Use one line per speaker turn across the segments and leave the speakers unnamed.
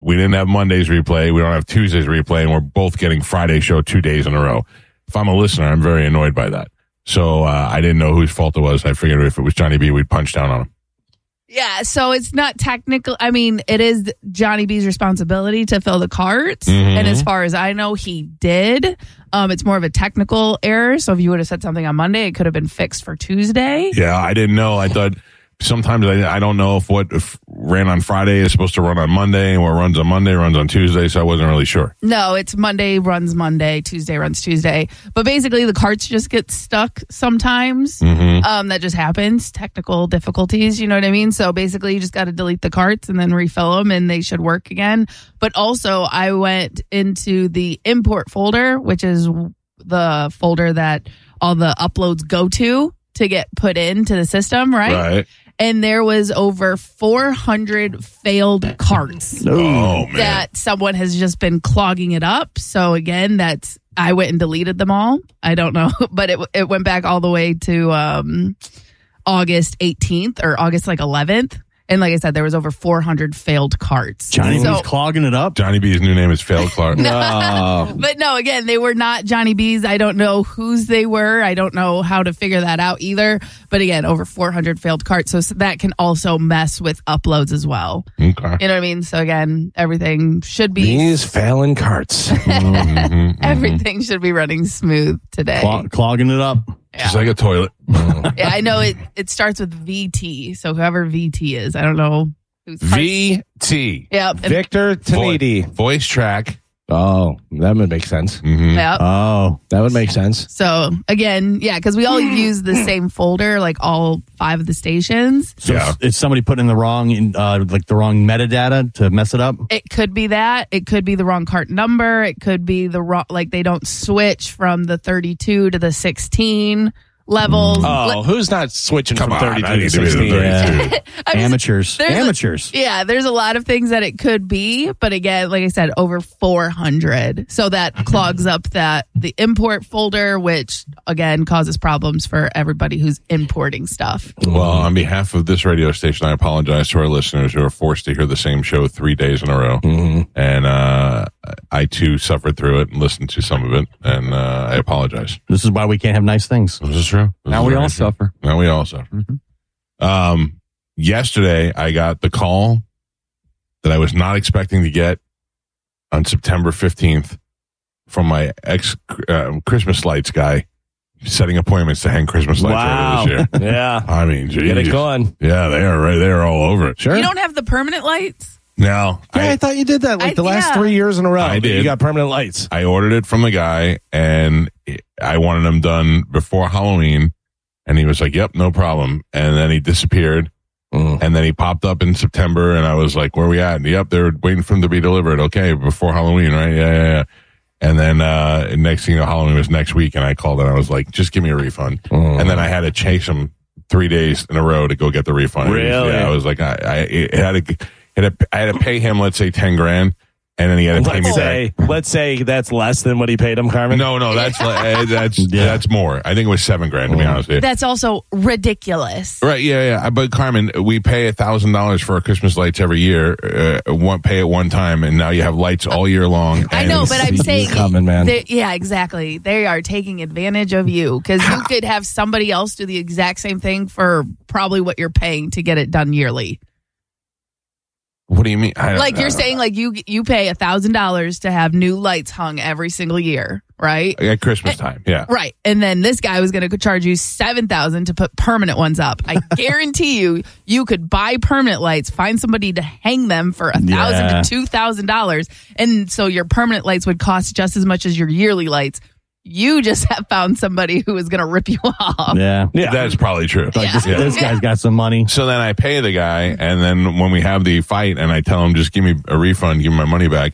we didn't have Monday's replay. We don't have Tuesday's replay, and we're both getting Friday's show 2 days in a row. If I'm a listener, I'm very annoyed by that. So I didn't know whose fault it was. I figured if it was Johnny B, we'd punch down on him.
Yeah, so it's not technical. I mean, it is Johnny B's responsibility to fill the carts. And as far as I know, he did. It's more of a technical error. So if you would have said something on Monday, it could have been fixed for Tuesday.
Yeah, I didn't know. I thought sometimes I don't know if what ran on Friday is supposed to run on Monday, and what runs on Monday runs on Tuesday, so I wasn't really sure.
No, it's Monday runs Monday, Tuesday runs Tuesday. But basically, the carts just get stuck sometimes. That just happens. Technical difficulties, you know what I mean? So basically, you just got to delete the carts and then refill them, and they should work again. But also, I went into the import folder, which is the folder that all the uploads go to get put into the system, right? And there was over 400 failed carts that someone has just been clogging it up. So again, I went and deleted them all. I don't know, but it went back all the way to August 18th or August 11th. And like I said, there was over 400 failed carts.
Johnny B's clogging it up.
Johnny B's new name is Failed Clark.
But no, again, they were not Johnny B's. I don't know whose they were. I don't know how to figure that out either. But again, over 400 failed carts. So that can also mess with uploads as well.
Okay.
You know what I mean? So again, everything should be...
These failing carts.
Everything should be running smooth today.
Clogging it up.
Yeah.
Just like a toilet.
Yeah, I know it starts with VT. So whoever VT is, I don't know who's
VT.
Yep.
Victor Tanidi.
Voice track.
Oh, that would make sense.
Yep.
Oh,
that would make sense.
So again, yeah, because we all use the same folder, like all 5 of the stations.
So it's somebody putting the wrong, the wrong metadata to mess it up.
It could be that. It could be the wrong cart number. It could be the wrong, like they don't switch from the 32 to the 16 levels.
Oh, who's not switching from 32 to 16?
Yeah. Amateurs.
Yeah, there's a lot of things that it could be, but again, like I said, over 400. So that clogs up the import folder, which again causes problems for everybody who's importing stuff.
Well, on behalf of this radio station, I apologize to our listeners who are forced to hear the same show 3 days in a row. And I too suffered through it and listened to some of it, and I apologize.
This is why we can't have nice things.
This is true.
Now we all suffer.
Yesterday, I got the call that I was not expecting to get on September 15th from my Christmas lights guy, setting appointments to hang Christmas lights earlier this year.
Yeah.
I mean, geez.
Get it going.
Yeah, they are right. They are all over it.
Sure.
You don't have the permanent lights?
No.
I thought you did that the last 3 years in a row.
I did.
You got permanent lights.
I ordered it from the guy, and I wanted them done before Halloween, and he was like, yep, no problem. And then he disappeared, and then he popped up in September, and I was like, where are we at? And, yep, they're waiting for them to be delivered. Okay, before Halloween, right? Yeah. And then next thing you know, Halloween was next week, and I called and I was like, just give me a refund. And then I had to chase him 3 days in a row to go get the refund.
Really?
Yeah, I was like, I had to pay him, let's say, $10,000, and then he had to pay me back.
Let's say that's less than what he paid him, Carmen.
No, that's more. I think it was $7,000 to be honest with you.
That's also ridiculous.
Right? Yeah. But Carmen, we pay $1,000 for our Christmas lights every year. Pay it one time, and now you have lights all year long.
I know, but I'm saying,
coming, man.
Yeah, exactly. They are taking advantage of you because you could have somebody else do the exact same thing for probably what you're paying to get it done yearly.
What do you mean?
You're saying, like you pay $1,000 to have new lights hung every single year, right?
At Christmas time, yeah.
Right, and then this guy was going to charge you $7,000 to put permanent ones up. I guarantee you could buy permanent lights, find somebody to hang them for $1,000 to $2,000, and so your permanent lights would cost just as much as your yearly lights. You just have found somebody who is going to rip you off.
Yeah.
That's probably true.
This guy's got some money.
So then I pay the guy, and then when we have the fight, and I tell him, just give me a refund, give me my money back,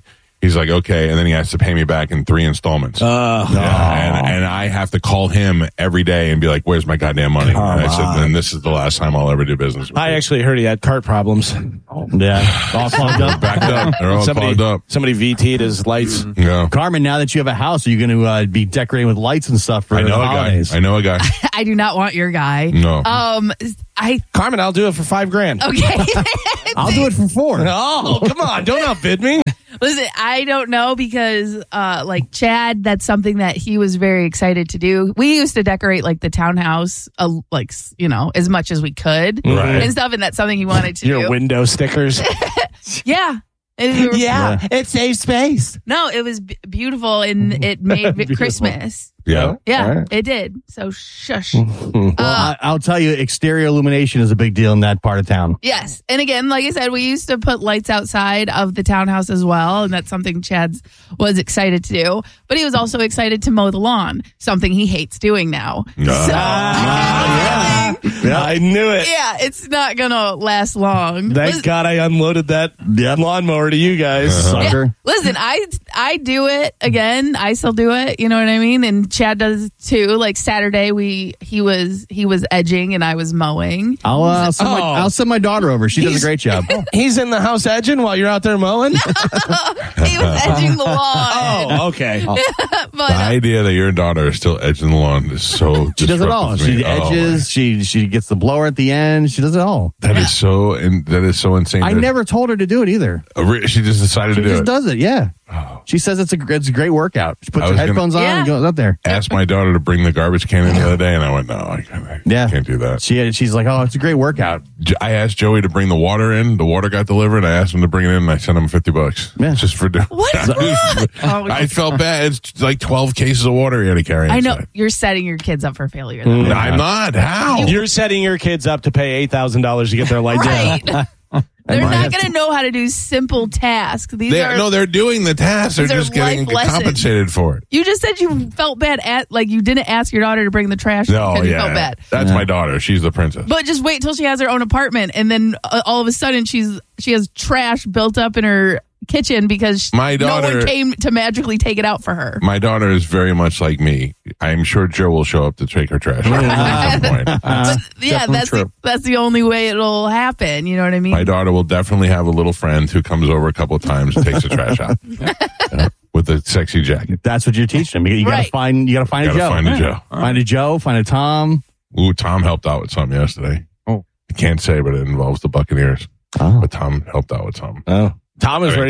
He's like, okay. And then he has to pay me back in 3 installments. And I have to call him every day and be like, where's my goddamn money? And I said, then this is the last time I'll ever do business with you.
Actually heard he had cart problems.
Yeah. All clogged up.
Backed up. They're all clogged up.
Somebody VT'd his lights.
Yeah.
Carmen, now that you have a house, are you going to be decorating with lights and stuff for the holidays?
I know a guy.
I do not want your guy.
No.
Carmen, I'll do it for $5,000.
Okay.
I'll do it for $4.
Oh, come on. Don't outbid me.
Listen, I don't know because, like Chad, that's something that he was very excited to do. We used to decorate like the townhouse, as much as we could and stuff, and that's something he wanted to do.
Your window stickers.
Yeah.
It saves space.
No, it was beautiful, and it made Christmas.
Yeah.
Yeah, it did. So shush.
Well, I'll tell you, exterior illumination is a big deal in that part of town.
Yes. And again, like I said, we used to put lights outside of the townhouse as well. And that's something Chad was excited to do. But he was also excited to mow the lawn, something he hates doing now.
I knew it.
Yeah, it's not going to last long.
Thank God I unloaded that lawnmower to you guys.
Sucker.
Yeah. Listen, I do it again. I still do it. You know what I mean? And Chad does too. Like Saturday, he was edging and I was mowing.
I'll send my daughter over. She does a great job.
He's in the house edging while you're out there mowing?
He was edging the lawn.
Oh, okay.
But,
the idea that your daughter is still edging the lawn is so
She does it all. She edges. She gets the blower at the end. She does it all.
That is so insane.
I never told her to do it either.
She just decided to do it.
She just does it. Yeah. Oh. She says it's a great workout. She puts her headphones on and goes up there.
Asked my daughter to bring the garbage can in the other day, and I went, no, I can't do that.
She's like, oh, it's a great workout.
I asked Joey to bring the water in. The water got delivered. I asked him to bring it in, and I sent him $50.
Yeah.
Just for doing.
What is wrong?
I felt bad. It's like 12 cases of water he had to carry.
I know.
Inside.
You're setting your kids up for failure.
I'm not. How?
You're setting your kids up to pay $8,000 to get their lights
right. They're not going to know how to do simple tasks.
They're doing the tasks. They're just getting compensated for it.
You just said you felt bad you didn't ask your daughter to bring the trash.
No,
you felt bad.
That's my daughter. She's the princess.
But just wait till she has her own apartment, and then all of a sudden she has trash built up in her kitchen because no one came to magically take it out for her.
My daughter is very much like me. I'm sure Joe will show up to take her trash out at some point.
That's the only way it'll happen. You know what I mean?
My daughter will definitely have a little friend who comes over a couple of times and takes the trash out with a sexy jacket.
That's what you're teaching them. You got to find a Joe.
Find a Joe.
Find a Joe. Find a Tom.
Ooh, Tom helped out with something yesterday.
Oh,
I can't say, but it involves the Buccaneers.
Oh.
But Tom helped out with something.
Oh. Tom is ready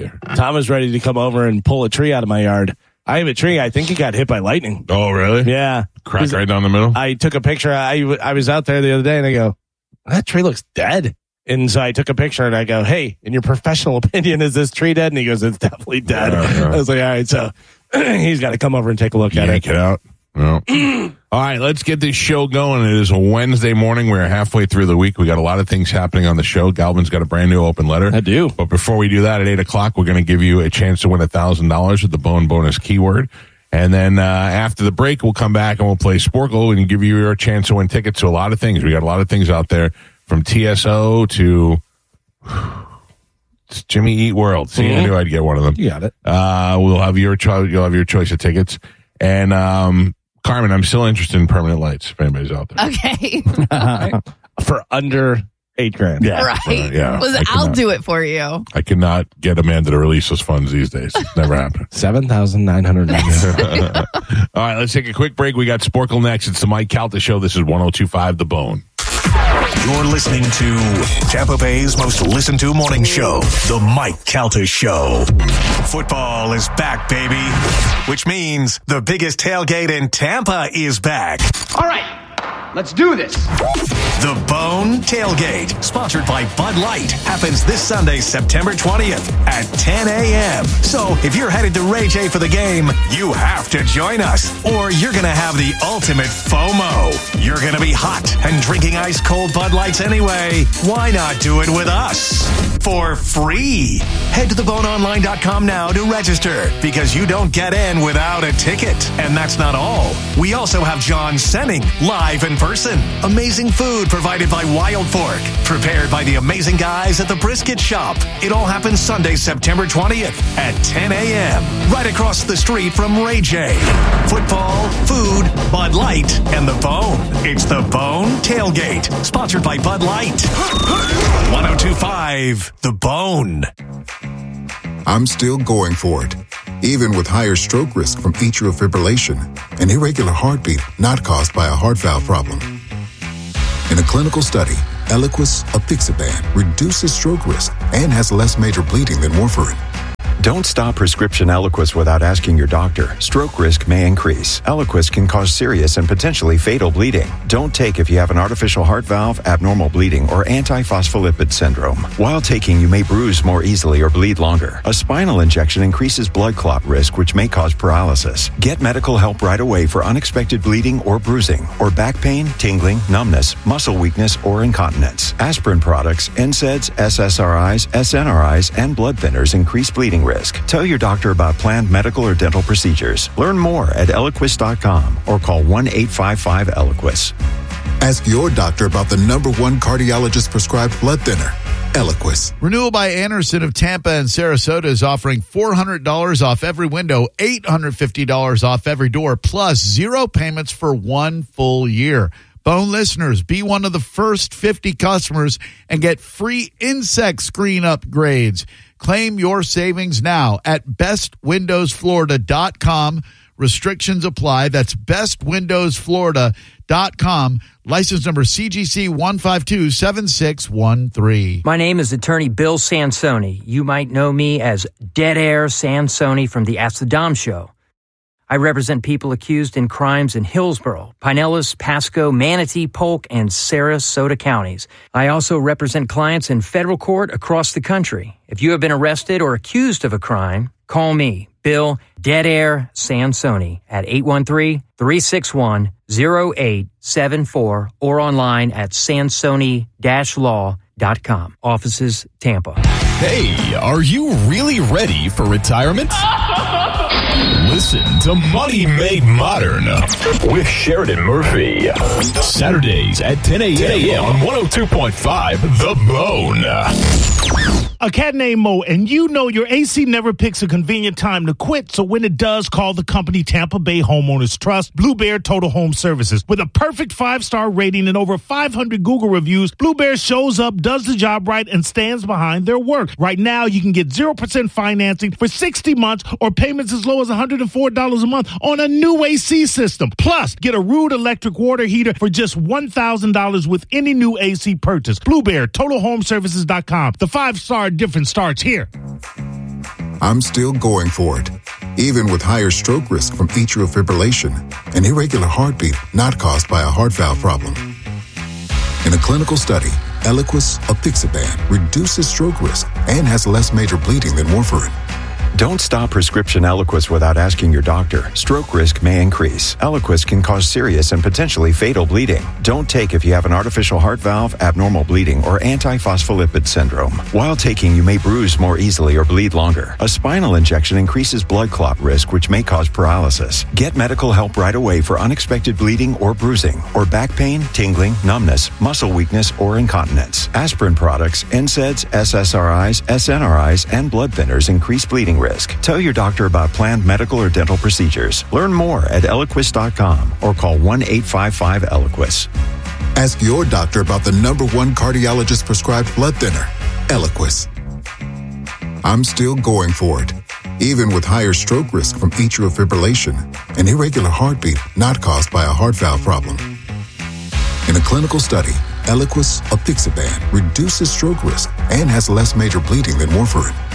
to come over and pull a tree out of my yard. I have a tree. I think it got hit by lightning.
Oh, really?
Yeah.
Cracked right down the middle?
I took a picture. I was out there the other day and I go, that tree looks dead. And so I took a picture and I go, hey, in your professional opinion, is this tree dead? And he goes, it's definitely dead. I was like, all right. So he's got to come over and take a look at it.
Yank it out. No. All right, let's get this show going. It is a Wednesday morning. We're halfway through the week. We got a lot of things happening on the show. Galvin's got a brand new open letter.
I do.
But before we do that, at 8 o'clock, we're going to give you a chance to win $1,000 with the Bone Bonus keyword. And then after the break, we'll come back and we'll play Sporkle and give you your chance to win tickets to a lot of things. We got a lot of things out there, from TSO to Jimmy Eat World. See, I knew I'd get one of them.
You got it.
We'll have your you'll have your choice of tickets. And Carmen, I'm still interested in permanent lights, if anybody's out there.
Okay.
For under $8,000.
Yeah.
Right.
Yeah.
I'll do it for you.
I cannot get Amanda to release those funds these days. Never happened.
$7,900.
All right, let's take a quick break. We got Sporkle next. It's the Mike Calta Show. This is 102.5 The Bone.
You're listening to Tampa Bay's most listened to morning show, The Mike Calta Show. Football is back, baby, which means the biggest tailgate in Tampa is back.
All right, let's do this.
The Bone Tailgate, sponsored by Bud Light, happens this Sunday, September 20th at 10 a.m. So if you're headed to Ray J for the game, you have to join us, or you're going to have the ultimate FOMO. You're going to be hot and drinking ice cold Bud Lights anyway. Why not do it with us? for free. Head to theboneonline.com now to register because you don't get in without a ticket. And that's not all. We also have John Senning live in person. Amazing food provided by Wild Fork, prepared by the amazing guys at the Brisket Shop. It all happens Sunday, September 20th at 10 a.m. right across the street from Ray J. Football, food, Bud Light, and The Bone. It's The Bone Tailgate, sponsored by Bud Light. 102.5 The Bone.
I'm still going for it, even with higher stroke risk from atrial fibrillation, an irregular heartbeat not caused by a heart valve problem. In a clinical study, Eliquis apixaban reduces stroke risk and has less major bleeding than warfarin.
Don't stop prescription Eliquis without asking your doctor. Stroke risk may increase. Eliquis can cause serious and potentially fatal bleeding. Don't take if you have an artificial heart valve, abnormal bleeding, or antiphospholipid syndrome. While taking, you may bruise more easily or bleed longer. A spinal injection increases blood clot risk, which may cause paralysis. Get medical help right away for unexpected bleeding or bruising, or back pain, tingling, numbness, muscle weakness, or incontinence. Aspirin products, NSAIDs, SSRIs, SNRIs, and blood thinners increase bleeding risk. Tell your doctor about planned medical or dental procedures. Learn more at Eliquis.com or call 1-855-ELIQUIS.
Ask your doctor about the #1 cardiologist prescribed blood thinner, Eliquis.
Renewal by Anderson of Tampa and Sarasota is offering $400 off every window, $850 off every door, plus 0 payments for 1 full year. Bone listeners, be one of the first 50 customers and get free insect screen upgrades. Claim your savings now at bestwindowsflorida.com. Restrictions apply. That's bestwindowsflorida.com. License number CGC 1527613.
My name is attorney Bill Sansoni. You might know me as Dead Air Sansoni from the Ask the Dom Show. I represent people accused in crimes in Hillsborough, Pinellas, Pasco, Manatee, Polk, and Sarasota counties. I also represent clients in federal court across the country. If you have been arrested or accused of a crime, call me, Bill Dead Air Sansoni, at 813-361-0874 or online at sansoni-law.com. Offices, Tampa.
Hey, are you really ready for retirement? Listen to Money Made Modern with Sheridan Murphy. Saturdays at 10 a.m. on 102.5 The Bone.
A cat named Mo, and you know your AC never picks a convenient time to quit, so when it does, call the company Tampa Bay Homeowners Trust, Blue Bear Total Home Services. With a perfect 5-star rating and over 500 Google reviews, Blue Bear shows up, does the job right, and stands behind their work. Right now, you can get 0% financing for 60 months or payments as low as $104 a month on a new AC system. Plus, get a Rude electric water heater for just $1,000 with any new AC purchase. Blue Bear, TotalHomeServices.com. The 5-star difference starts here.
I'm still going for it, even with higher stroke risk from atrial fibrillation, an irregular heartbeat not caused by a heart valve problem. In a clinical study, Eliquis apixaban reduces stroke risk and has less major bleeding than warfarin.
Don't stop prescription Eliquis without asking your doctor. Stroke risk may increase. Eliquis can cause serious and potentially fatal bleeding. Don't take if you have an artificial heart valve, abnormal bleeding, or antiphospholipid syndrome. While taking, you may bruise more easily or bleed longer. A spinal injection increases blood clot risk, which may cause paralysis. Get medical help right away for unexpected bleeding or bruising, or back pain, tingling, numbness, muscle weakness, or incontinence. Aspirin products, NSAIDs, SSRIs, SNRIs, and blood thinners increase bleeding risk. Tell your doctor about planned medical or dental procedures. Learn more at Eliquis.com or call 1-855-ELIQUIS.
Ask your doctor about the #1 cardiologist prescribed blood thinner, Eliquis. I'm still going for it, even with higher stroke risk from atrial fibrillation, an irregular heartbeat not caused by a heart valve problem. In a clinical study, Eliquis apixaban reduces stroke risk and has less major bleeding than warfarin.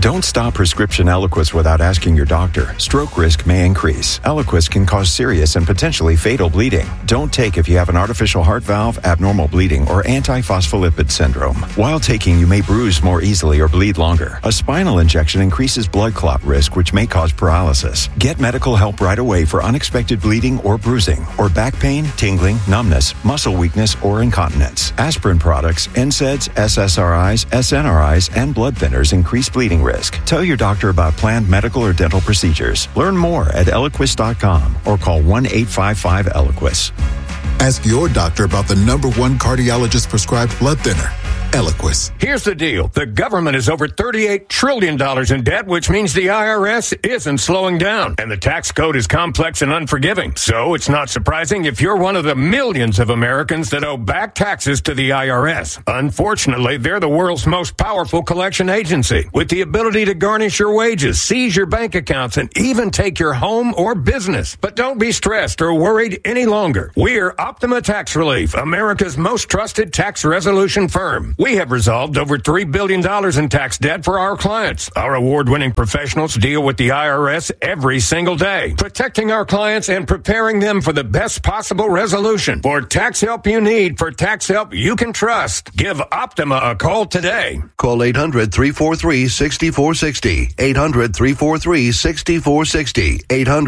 Don't stop prescription Eliquis without asking your doctor. Stroke risk may increase. Eliquis can cause serious and potentially fatal bleeding. Don't take if you have an artificial heart valve, abnormal bleeding, or antiphospholipid syndrome. While taking, you may bruise more easily or bleed longer. A spinal injection increases blood clot risk, which may cause paralysis. Get medical help right away for unexpected bleeding or bruising, or back pain, tingling, numbness, muscle weakness, or incontinence. Aspirin products, NSAIDs, SSRIs, SNRIs, and blood thinners increase bleeding risk. Tell your doctor about planned medical or dental procedures. Learn more at Eliquis.com or call 1-855-ELIQUIS.
Ask your doctor about the #1 cardiologist prescribed blood thinner, Eliquis.
Here's the deal. The government is over $38 trillion in debt, which means the IRS isn't slowing down. And the tax code is complex and unforgiving. So it's not surprising if you're one of the millions of Americans that owe back taxes to the IRS. Unfortunately, they're the world's most powerful collection agency, with the ability to garnish your wages, seize your bank accounts, and even take your home or business. But don't be stressed or worried any longer. We're Optima Tax Relief, America's most trusted tax resolution firm. We have resolved over $3 billion in tax debt for our clients. Our award-winning professionals deal with the IRS every single day, protecting our clients and preparing them for the best possible resolution. For tax help you need, for tax help you can trust, give Optima a call today.
Call 800-343-6460. 800-343-6460.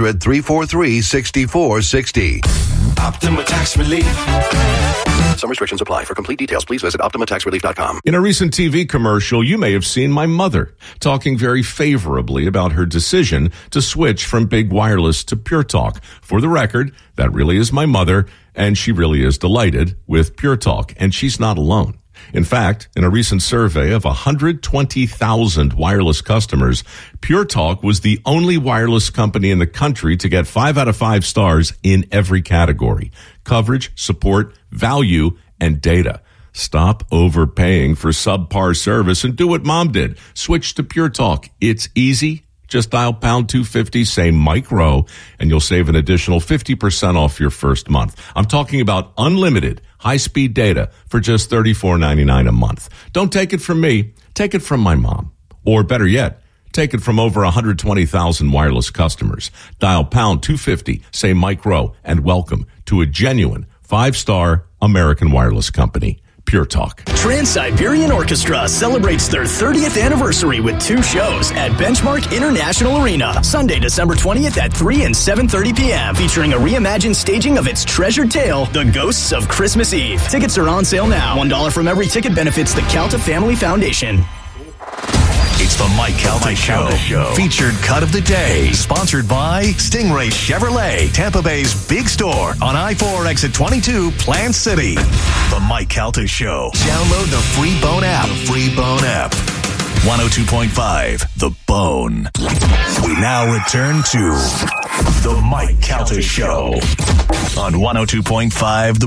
800-343-6460.
Optima Tax Relief.
Some restrictions apply. For complete details, please visit OptimaTaxRelief.com.
In a recent TV commercial, you may have seen my mother talking very favorably about her decision to switch from Big Wireless to Pure Talk. For the record, that really is my mother, and she really is delighted with Pure Talk, and she's not alone. In fact, in a recent survey of 120,000 wireless customers, Pure Talk was the only wireless company in the country to get 5 out of 5 stars in every category: coverage, support, value, and data. Stop overpaying for subpar service and do what Mom did. Switch to Pure Talk. It's easy. Just dial pound 250, say Mike Rowe, and you'll save an additional 50% off your first month. I'm talking about unlimited high-speed data for just $34.99 a month. Don't take it from me. Take it from my mom. Or better yet, take it from over 120,000 wireless customers. Dial pound 250, say Mike Rowe, and welcome to a genuine 5-star American wireless company. Pure Talk.
Trans-Siberian Orchestra celebrates their 30th anniversary with 2 shows at Benchmark International Arena. Sunday, December 20th at 3 and 7:30 p.m. featuring a reimagined staging of its treasured tale, The Ghosts of Christmas Eve. Tickets are on sale now. $1 from every ticket benefits the Calta Family Foundation.
It's the Mike Calta Show. Featured cut of the day. Sponsored by Stingray Chevrolet, Tampa Bay's big store on I-4 exit 22, Plant City. The Mike Calta Show. Download the free Bone app. 102.5, The Bone. We now return to the Mike Calta Show on 102.5, The